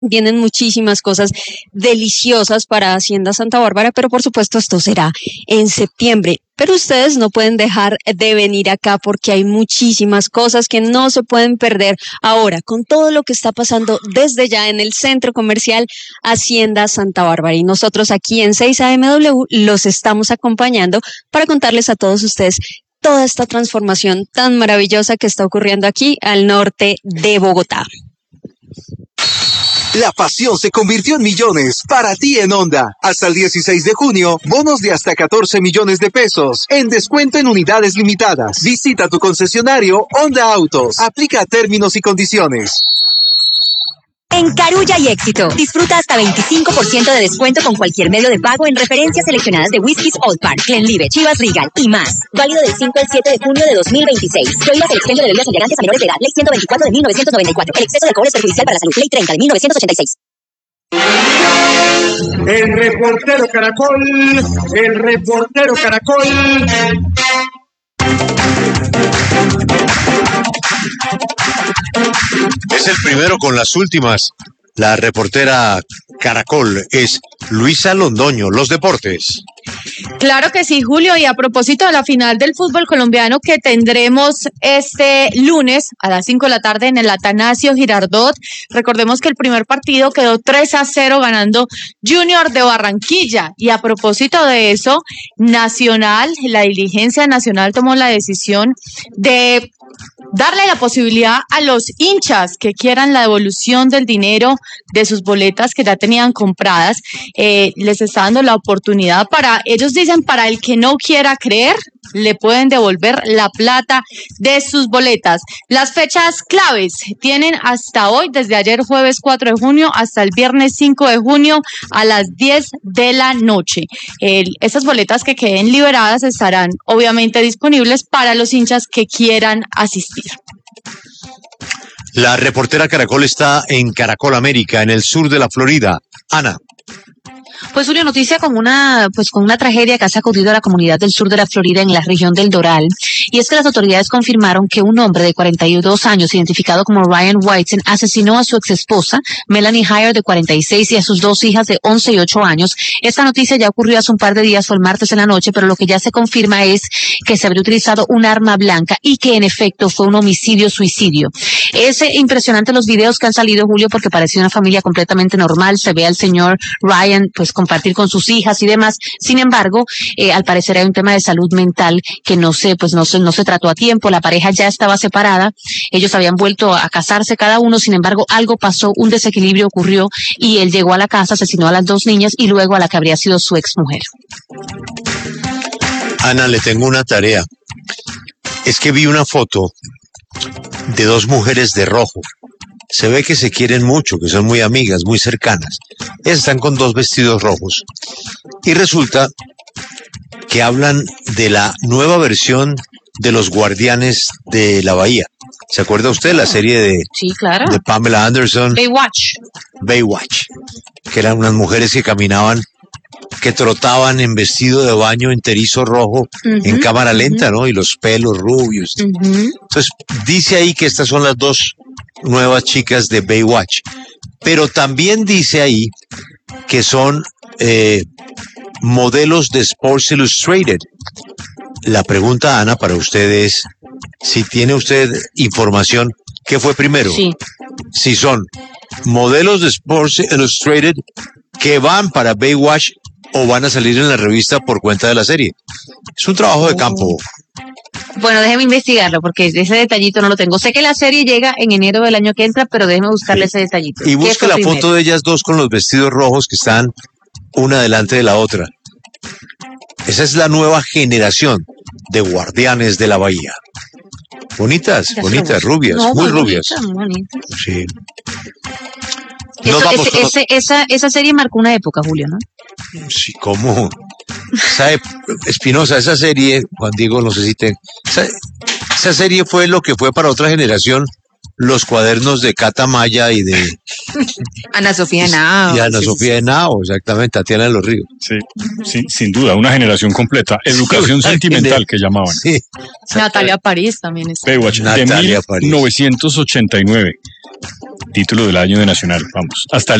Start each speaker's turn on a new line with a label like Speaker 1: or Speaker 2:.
Speaker 1: Tienen muchísimas cosas deliciosas para Hacienda Santa Bárbara, pero por supuesto esto será en septiembre. Pero ustedes no pueden dejar de venir acá porque hay muchísimas cosas que no se pueden perder ahora con todo lo que está pasando desde ya en el centro comercial Hacienda Santa Bárbara. Y nosotros aquí en 6AMW los estamos acompañando para contarles a todos ustedes toda esta transformación tan maravillosa que está ocurriendo aquí al norte de Bogotá.
Speaker 2: La pasión se convirtió en millones para ti en Honda. Hasta el 16 de junio, bonos de hasta 14 millones de pesos en descuento en unidades limitadas. Visita tu concesionario Honda Autos. Aplica términos y condiciones.
Speaker 3: En Carulla y Éxito, disfruta hasta 25% de descuento con cualquier medio de pago en referencias seleccionadas de whiskies Old Park, Glenlivet, Chivas Regal y más. Válido del 5 al 7 de junio de 2026. Prohíbas el expendio de bebidas embriagantes a menores de edad. Ley 124 de 1994. El exceso de alcohol es perjudicial para la salud. Ley 30 de 1986.
Speaker 4: El reportero Caracol.
Speaker 5: Es el primero con las últimas. La reportera Caracol es Luisa Londoño, los deportes.
Speaker 6: Claro que sí, Julio, y a propósito de la final del fútbol colombiano que tendremos este lunes a las 5 de la tarde en el Atanasio Girardot, recordemos que el primer partido quedó 3-0 ganando Junior de Barranquilla, y a propósito de eso, la dirigencia nacional tomó la decisión de darle la posibilidad a los hinchas que quieran la devolución del dinero de sus boletas que ya tenían compradas. Les está dando la oportunidad ellos dicen, para el que no quiera creer, le pueden devolver la plata de sus boletas. Las fechas claves tienen hasta hoy, desde ayer jueves 4 de junio hasta el viernes 5 de junio a las 10 de la noche. Estas boletas que queden liberadas estarán obviamente disponibles para los hinchas que quieran asistir.
Speaker 5: La reportera Caracol está en Caracol América, en el sur de la Florida. Ana.
Speaker 7: Pues Julio, noticia con una tragedia que ha sacudido a la comunidad del sur de la Florida en la región del Doral, y es que las autoridades confirmaron que un hombre de 42 años, identificado como Ryan Whiten, asesinó a su exesposa, Melanie Heyer, de 46, y a sus dos hijas de 11 y 8 años. Esta noticia ya ocurrió hace un par de días, fue el martes en la noche, pero lo que ya se confirma es que se habría utilizado un arma blanca y que en efecto fue un homicidio-suicidio. Es impresionante los videos que han salido, Julio, porque parecía una familia completamente normal. Se ve al señor Ryan pues compartir con sus hijas y demás. Sin embargo, al parecer hay un tema de salud mental que no se trató a tiempo. La pareja ya estaba separada, ellos habían vuelto a casarse cada uno. Sin embargo, algo pasó, un desequilibrio ocurrió y él llegó a la casa, asesinó a las dos niñas y luego a la que habría sido su exmujer.
Speaker 5: Ana, le tengo una tarea. Es que vi una foto de dos mujeres de rojo. Se ve que se quieren mucho, que son muy amigas, muy cercanas. Ellas están con dos vestidos rojos. Y resulta que hablan de la nueva versión de Los Guardianes de la Bahía. ¿Se acuerda usted la serie
Speaker 7: Sí, claro,
Speaker 5: de Pamela Anderson?
Speaker 7: Baywatch.
Speaker 5: Que eran unas mujeres que caminaban, que trotaban en vestido de baño enterizo rojo, en cámara lenta, ¿no? Y los pelos rubios. Entonces, dice ahí que estas son las dos nuevas chicas de Baywatch, pero también dice ahí que son modelos de Sports Illustrated. La pregunta, Ana, para usted es, si tiene usted información, ¿qué fue primero?
Speaker 7: Sí.
Speaker 5: Si son modelos de Sports Illustrated que van para Baywatch o van a salir en la revista por cuenta de la serie. Es un trabajo de campo.
Speaker 7: Bueno, déjeme investigarlo porque ese detallito no lo tengo. Sé que la serie llega en enero del año que entra, pero déjeme buscarle ese detallito.
Speaker 5: Y busque la foto de ellas dos con los vestidos rojos que están una delante de la otra. Esa es la nueva generación de Guardianes de la Bahía. Bonitas, rubias,
Speaker 7: no,
Speaker 5: muy rubias.
Speaker 7: Bonitas.
Speaker 5: Sí.
Speaker 7: Esa serie marcó una época, Julio, ¿no?
Speaker 5: Sí, ¿cómo? Espinosa, esa serie, Juan Diego, no sé si esa serie fue lo que fue para otra generación los cuadernos de Cata Maya y de
Speaker 8: Ana Sofía Henao.
Speaker 5: y Ana Sofía Henao, exactamente, Tatiana de los Ríos.
Speaker 9: Sí, sin duda, una generación completa. Educación sentimental que llamaban.
Speaker 5: Sí.
Speaker 6: Natalia París también es.
Speaker 9: Baywatch, de
Speaker 5: Natalia París.
Speaker 9: 1989. Título del año de Nacional. Vamos, hasta el